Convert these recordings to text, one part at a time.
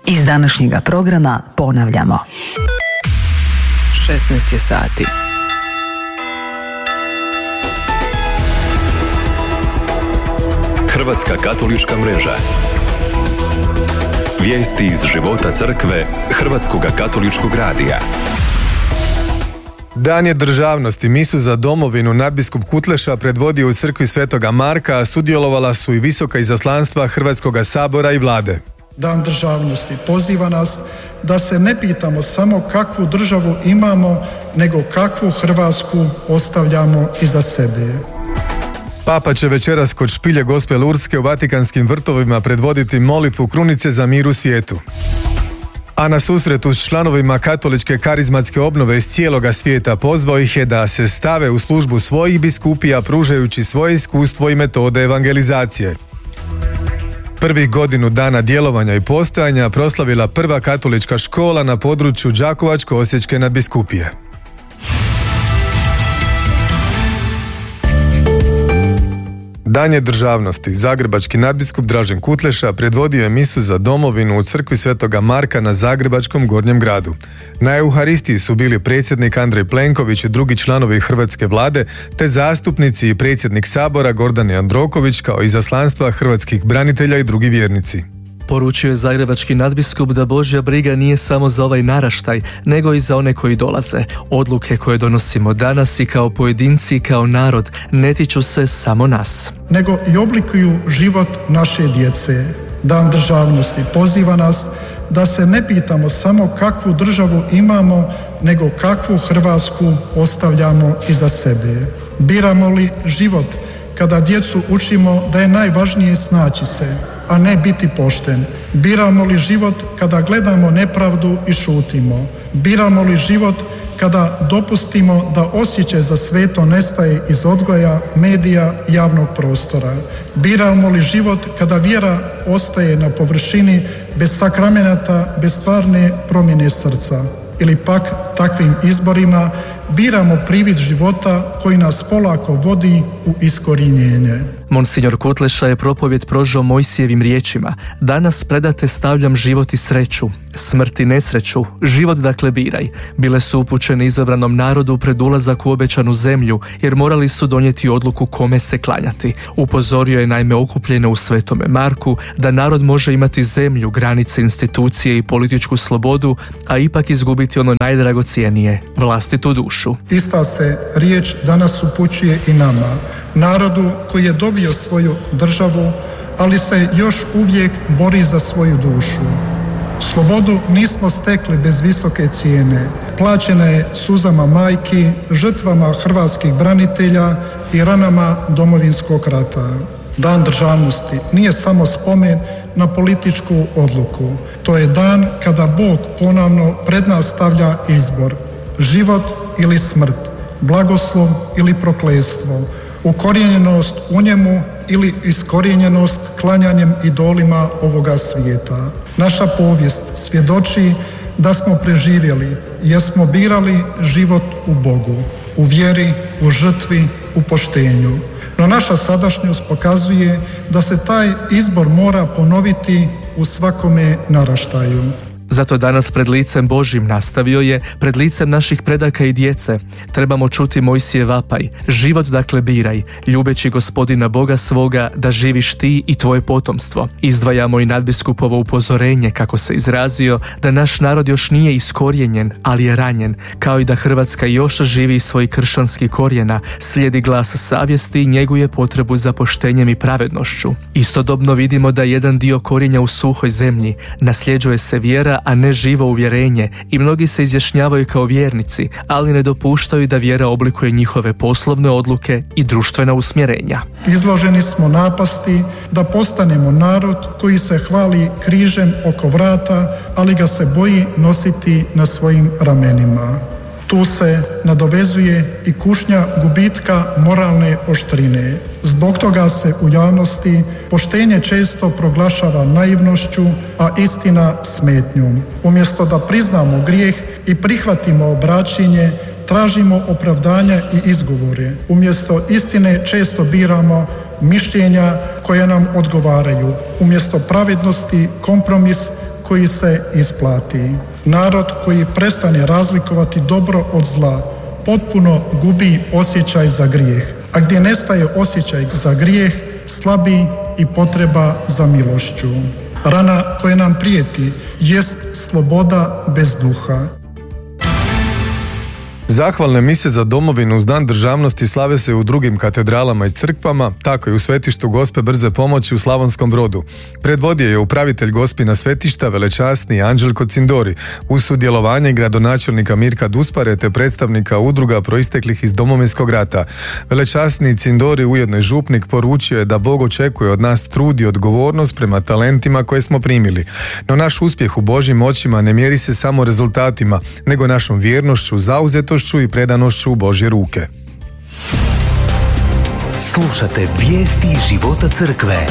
Iz današnjega programa ponavljamo. 16 je sati. Hrvatska katolička mreža. Vijesti iz života crkve Hrvatskog katoličkog radija. Dan je državnosti. Misu za domovinu nadbiskup Kutleša predvodio u crkvi Svetoga Marka, a sudjelovala su i visoka izaslanstva Hrvatskoga sabora i vlade. Dan državnosti poziva nas da se ne pitamo samo kakvu državu imamo, nego kakvu Hrvatsku ostavljamo iza sebe. Papa će večeras kod špilje Gospe Lurdske u Vatikanskim vrtovima predvoditi molitvu krunice za mir u svijetu. A na susretu s članovima katoličke karizmatske obnove iz cijeloga svijeta pozvao ih je da se stave u službu svojih biskupija pružajući svoje iskustvo i metode evangelizacije. Prvih godinu dana djelovanja i postojanja proslavila prva katolička škola na području Đakovačko-osječke nadbiskupije. Dan je državnosti. Zagrebački nadbiskup Dražen Kutleša predvodio je misu za domovinu u crkvi Svetoga Marka na Zagrebačkom Gornjem gradu. Na Euharistiji su bili predsjednik Andrej Plenković i drugi članovi hrvatske vlade, te zastupnici i predsjednik Sabora Gordan Jandroković, kao izaslanstva hrvatskih branitelja i drugi vjernici. Poručio je zagrebački nadbiskup da Božja briga nije samo za ovaj naraštaj, nego i za one koji dolaze. Odluke koje donosimo danas i kao pojedinci i kao narod ne tiču se samo nas, nego i oblikuju život naše djece. Dan državnosti poziva nas da se ne pitamo samo kakvu državu imamo, nego kakvu Hrvatsku ostavljamo iza sebe. Biramo li život kada djecu učimo da je najvažnije snaći se, a ne biti pošten? Biramo li život kada gledamo nepravdu i šutimo? Biramo li život kada dopustimo da osjećaj za sveto nestaje iz odgoja, medija, javnog prostora? Biramo li život kada vjera ostaje na površini bez sakramenata, bez stvarne promjene srca? Ili pak takvim izborima biramo privid života koji nas polako vodi u iskorijenjenje. Monsignor Kutleša je propovjed prožao Mojsijevim riječima: danas predate stavljam život i sreću, smrt i nesreću, život dakle biraj. Bile su upućene izabranom narodu pred ulazak u obećanu zemlju, jer morali su donijeti odluku kome se klanjati. Upozorio je naime okupljene u Svetome Marku da narod može imati zemlju, granice, institucije i političku slobodu, a ipak izgubiti ono najdragocjenije, vlastitu dušu. Ista se riječ danas upućuje i nama, narodu koji je dobio svoju državu, ali se još uvijek bori za svoju dušu. Slobodu nismo stekli bez visoke cijene. Plaćena je suzama majki, žrtvama hrvatskih branitelja i ranama Domovinskog rata. Dan državnosti nije samo spomen na političku odluku. To je dan kada Bog ponovno pred nas stavlja izbor: život ili smrt, blagoslov ili prokletstvo, ukorijenjenost u njemu ili iskorijenjenost klanjanjem idolima ovoga svijeta. Naša povijest svjedoči da smo preživjeli jer smo birali život u Bogu, u vjeri, u žrtvi, u poštenju. No naša sadašnjost pokazuje da se taj izbor mora ponoviti u svakome naraštaju. Zato danas pred licem Božjim, nastavio je, pred licem naših predaka i djece, trebamo čuti Mojsijev vapaj: život dakle biraj, ljubeći Gospodina Boga svoga, da živiš ti i tvoje potomstvo. Izdvajamo i nadbiskupovo upozorenje, kako se izrazio, da naš narod još nije iskorijenjen, ali je ranjen, kao i da Hrvatska još živi svoj kršćanski korijena, slijedi glas savjesti i njeguje potrebu za poštenjem i pravednošću. Istodobno vidimo da jedan dio korijenja u suhoj zemlji, nasljeđuje se vjera, a ne živo uvjerenje, i mnogi se izjašnjavaju kao vjernici, ali ne dopuštaju da vjera oblikuje njihove poslovne odluke i društvena usmjerenja. Izloženi smo napasti da postanemo narod koji se hvali križem oko vrata, ali ga se boji nositi na svojim ramenima. Tu se nadovezuje i kušnja gubitka moralne oštrine. Zbog toga se u javnosti poštenje često proglašava naivnošću, a istina smetnjom. Umjesto da priznamo grijeh i prihvatimo obraćenje, tražimo opravdanja i izgovore. Umjesto istine često biramo mišljenja koja nam odgovaraju. Umjesto pravednosti kompromis koji se isplati. Narod koji prestane razlikovati dobro od zla potpuno gubi osjećaj za grijeh, a gdje nestaje osjećaj za grijeh, slabi i potreba za milošću. Rana koja nam prijeti jest sloboda bez duha. Zahvalne mise za domovinu uz Dan državnosti slave se u drugim katedralama i crkvama, tako i u svetištu Gospe Brze pomoći u Slavonskom Brodu. Predvodio je upravitelj Gospina svetišta, velečasni Anđelko Cindori, uz sudjelovanje gradonačelnika Mirka Duspare te predstavnika udruga proisteklih iz Domovinskog rata. Velečasni Cindori, ujedno i župnik, poručio je da Bog očekuje od nas trud i odgovornost prema talentima koje smo primili. No naš uspjeh u Božjim očima ne mjeri se samo rezultatima, nego našom vjernošću, zauzetošću i predanošću u Božje ruke. Slušate vijesti života crkve.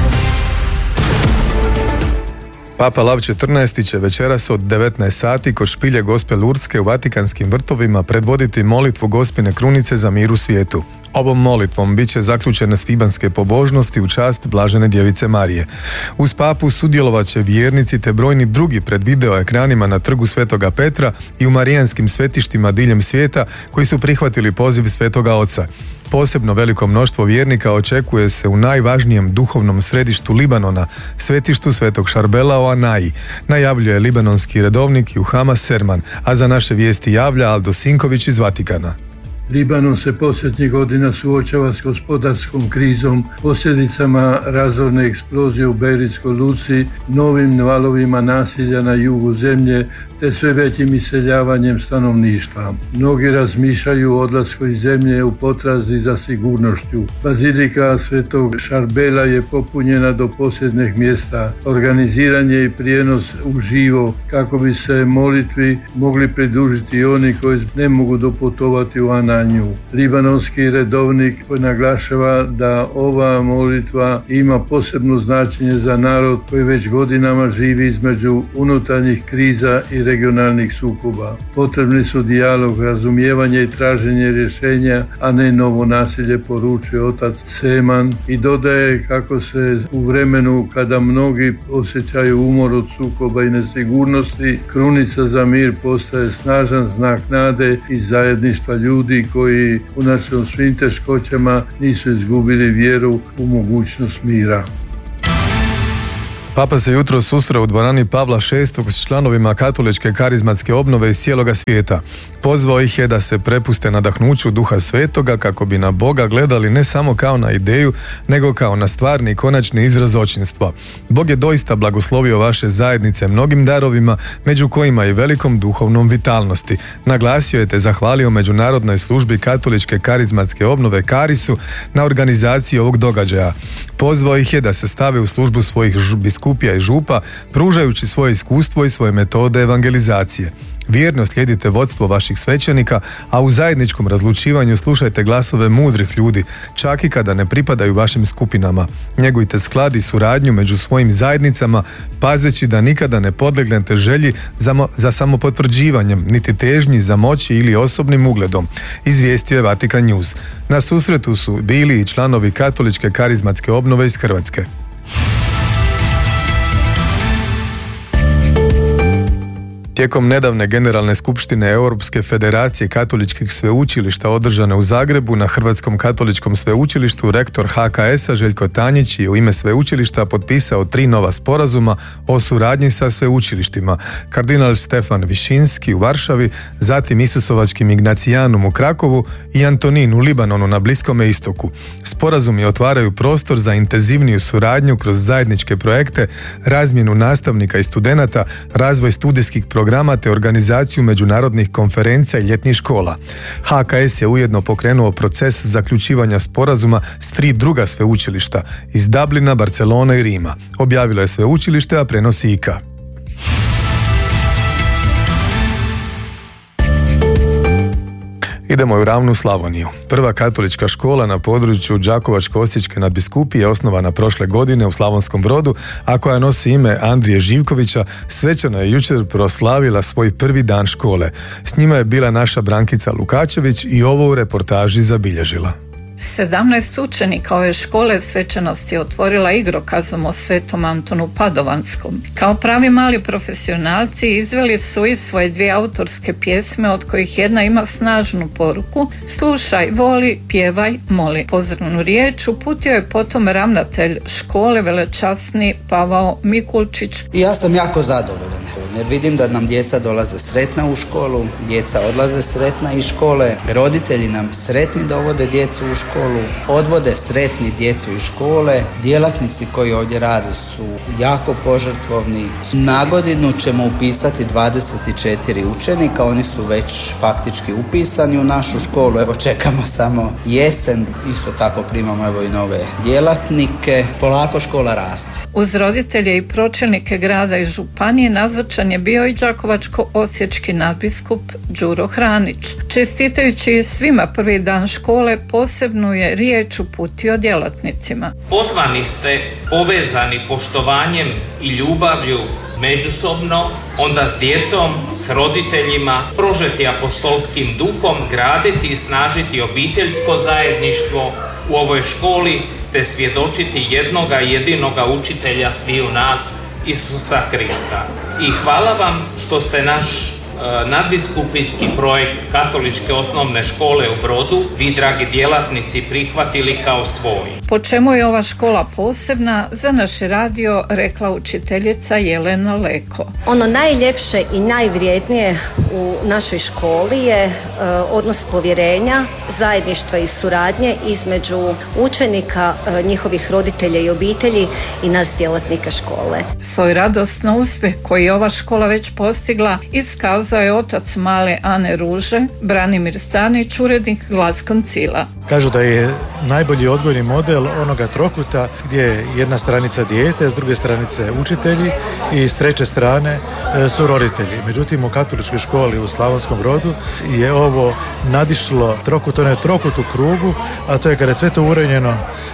Papa Lav XIV će večeras od 19 sati kod špilje Gospe Lurdske u Vatikanskim vrtovima predvoditi molitvu Gospine krunice za mir u svijetu. Ovom molitvom bit će zaključene svibanske pobožnosti u čast Blažene Djevice Marije. Uz papu sudjelovat će vjernici te brojni drugi pred video ekranima na trgu Svetoga Petra i u marijanskim svetištima diljem svijeta koji su prihvatili poziv Svetoga Oca. Posebno veliko mnoštvo vjernika očekuje se u najvažnijem duhovnom središtu Libanona, svetištu Svetog Šarbela u Anaji, najavljuje libanonski redovnik Juhama Serman, a za naše vijesti javlja Aldo Sinković iz Vatikana. Libanon se posljednjih godina suočava s gospodarskom krizom, posljedicama razorne eksplozije u Beiritskoj luci, novim valovima nasilja na jugu zemlje te sve većim iseljavanjem stanovništva. Mnogi razmišljaju o odlasku iz zemlje u potrazi za sigurnošću. Bazilika Svetog Šarbela je popunjena do posljednjeg mjesta. Organiziran je i prijenos uživo kako bi se molitvi mogli pridružiti oni koji ne mogu doputovati u Ananju. Libanonski redovnik naglašava da ova molitva ima posebno značenje za narod koji već godinama živi između unutarnjih kriza i regionalnih sukoba. Potrebni su dijalog, razumijevanje i traženje rješenja, a ne novo nasilje, poručuje otac Seman i dodaje kako se u vremenu kada mnogi osjećaju umor od sukoba i nesigurnosti, krunica za mir postaje snažan znak nade i zajedništva ljudi koji unatoč svim teškoćama nisu izgubili vjeru u mogućnost mira. Papa se jutro susreo u dvorani Pavla VI s članovima katoličke karizmatske obnove iz cijeloga svijeta. Pozvao ih je da se prepuste nadahnuću Duha Svetoga kako bi na Boga gledali ne samo kao na ideju, nego kao na stvarni i konačni izraz očinstva. Bog je doista blagoslovio vaše zajednice mnogim darovima, među kojima i velikom duhovnom vitalnosti. Naglasio je te zahvalio Međunarodnoj službi katoličke karizmatske obnove Karisu na organizaciji ovog događaja. Pozvao ih je da se stave u službu svojih biskupija i župa, pružajući svoje iskustvo i svoje metode evangelizacije. Vjerno slijedite vodstvo vaših svećenika, a u zajedničkom razlučivanju slušajte glasove mudrih ljudi, čak i kada ne pripadaju vašim skupinama. Njegujte sklad i suradnju među svojim zajednicama, pazeći da nikada ne podlegnete želji za samopotvrđivanjem, niti težnji za moći ili osobnim ugledom, izvijestio je Vatikan News. Na susretu su bili i članovi katoličke karizmatske obnove iz Hrvatske. Tijekom nedavne generalne skupštine Europske federacije katoličkih sveučilišta održane u Zagrebu na Hrvatskom katoličkom sveučilištu, rektor HKS-a Željko Tanjić je u ime sveučilišta potpisao 3 nova sporazuma o suradnji sa sveučilištima. Kardinal Stefan Višinski u Varšavi, zatim Isusovačkim Ignacijanum u Krakovu i Antonin u Libanonu na Bliskome istoku. Sporazumi otvaraju prostor za intenzivniju suradnju kroz zajedničke projekte, razmjenu nastavnika i studenata, razvoj studijskih programa te organizaciju međunarodnih konferencija i ljetnih škola. HKS je ujedno pokrenuo proces zaključivanja sporazuma s 3 druga sveučilišta iz Dublina, Barcelone i Rima. Objavilo je sveučilište, a prenosi IKA. Idemo u ravnu Slavoniju. Prva katolička škola na području Đakovačko-Osječke nadbiskupije osnovana prošle godine u Slavonskom Brodu, a koja nosi ime Andrije Živkovića, svečano je jučer proslavila svoj prvi dan škole. S njima je bila naša Brankica Lukačević i ovo u reportaži zabilježila. 17 učenika ove škole svečanost je otvorila igrokazom o Svetom Antonu Padovanskom. Kao pravi mali profesionalci izveli su i svoje 2 autorske pjesme, od kojih jedna ima snažnu poruku: slušaj, voli, pjevaj, moli. Pozdravnu riječ uputio je potom ravnatelj škole, velečasni Pavao Mikulčić. I ja sam jako zadovoljan jer vidim da nam djeca dolaze sretna u školu, djeca odlaze sretna iz škole, roditelji nam sretni dovode djecu u školu, odvode sretni djecu iz škole, djelatnici koji ovdje rade su jako požrtvovni. Na godinu ćemo upisati 24 učenika, oni su već faktički upisani u našu školu, evo čekamo samo jesen, isto tako primamo evo i nove djelatnike, polako škola raste. Uz roditelje i pročelnike grada i županije nazočan je bio i đakovačko-osječki nadbiskup Đuro Hranić. Čestitajući svima prvi dan škole, posebnu je riječ uputio djelatnicima. Pozvani ste, povezani poštovanjem i ljubavlju međusobno, onda s djecom, s roditeljima, prožeti apostolskim duhom, graditi i snažiti obiteljsko zajedništvo u ovoj školi, te svjedočiti jednoga jedinoga učitelja sviju nas, Isusa Krista. I hvala vam što ste naš nadbiskupijski projekt Katoličke osnovne škole u Brodu, vi dragi djelatnici, prihvatili kao svoj. Po čemu je ova škola posebna, za naš radio rekla učiteljica Jelena Leko. Ono najljepše i najvrijednije u našoj školi je odnos povjerenja, zajedništva i suradnje između učenika, njihovih roditelja i obitelji i nas djelatnika škole. Svoj radost na uspjeh koji je ova škola već postigla iskazao je otac male Ane Ruže, Branimir Stanić, urednik Glas Koncila. Kažu da je najbolji odgojni model onoga trokuta gdje je jedna stranica dijete, s druge stranice učitelji i s treće strane su roditelji. Međutim, u katoličkoj školi u Slavonskom Brodu je ovo nadišlo trokut, ono je trokut u krugu, a to je kada je sve to uranjeno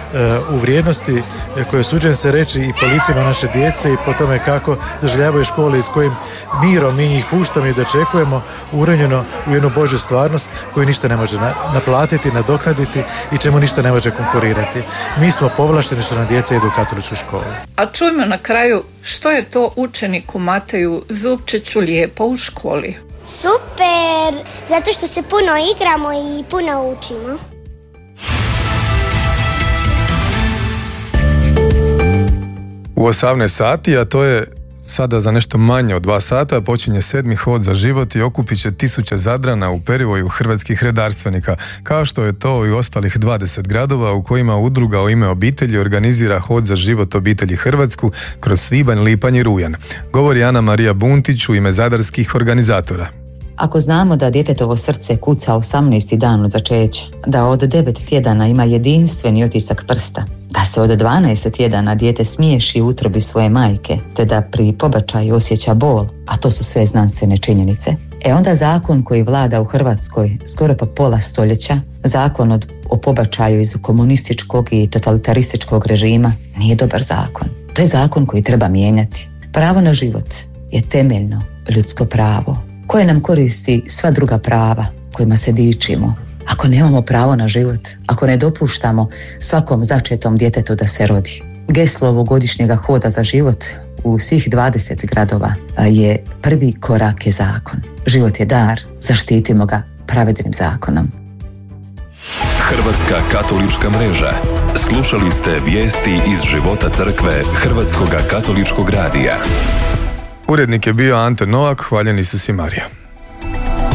u vrijednosti koje je suđen se reći i po licima naše djece i po tome kako doživljavaju škole i s kojim mirom mi njih puštamo i dočekujemo, uranjeno u jednu Božju stvarnost koju ništa ne može naplatiti, nadoknaditi i čemu ništa ne može konkurirati. Mi smo povlašteni što nam djeca idu u katoličku školu. A čujmo na kraju što je to učeniku Mateju Zupčiću lijepo u školi. Super, zato što se puno igramo i puno učimo. U 18 sati, a to je sada za nešto manje od 2 sata, počinje 7. hod za život i okupit će 1000 Zadrana u perivoju hrvatskih redarstvenika, kao što je to i ostalih 20 gradova u kojima udruga u ime obitelji organizira hod za život obitelji Hrvatsku kroz svibanj, lipanj i rujan. Govori Ana Marija Buntić u ime zadarskih organizatora. Ako znamo da djetetovo srce kuca 18. dan od začeća, da od 9 tjedana ima jedinstveni otisak prsta, da se od 12 tjedana dijete smiješi u utrobi svoje majke, te da pri pobačaju osjeća bol, a to su sve znanstvene činjenice, onda zakon koji vlada u Hrvatskoj skoro pa pola stoljeća, zakon o pobačaju iz komunističkog i totalitarističkog režima, nije dobar zakon. To je zakon koji treba mijenjati. Pravo na život je temeljno ljudsko pravo koje nam koristi sva druga prava kojima se dičimo. Ako nemamo pravo na život, ako ne dopuštamo svakom začetom djetetu da se rodi. Geslo ovogodišnjega hoda za život u svih 20 gradova je prvi korak je zakon. Život je dar, zaštitimo ga pravednim zakonom. Hrvatska katolička mreža. Slušali ste vijesti iz života crkve Hrvatskoga katoličkog radija. Urednik je bio Ante Novak, hvaljeni su si Marija.